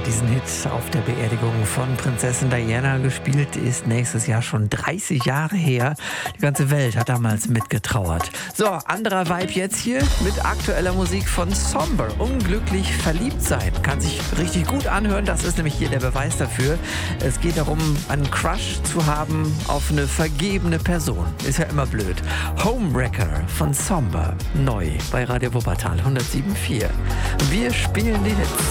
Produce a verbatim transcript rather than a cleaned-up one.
diesen Hit auf der Beerdigung von Prinzessin Diana gespielt, ist nächstes Jahr schon dreißig Jahre her. Die ganze Welt hat damals mitgetrauert. So, anderer Vibe jetzt hier mit aktueller Musik von Somber. Unglücklich verliebt sein. Kann sich richtig gut anhören, das ist nämlich hier der Beweis dafür. Es geht darum, einen Crush zu haben auf eine vergebene Person. Ist ja immer blöd. Homewrecker von Somber. Neu bei Radio Wuppertal hundertsieben Komma vier. Wir spielen die Hits.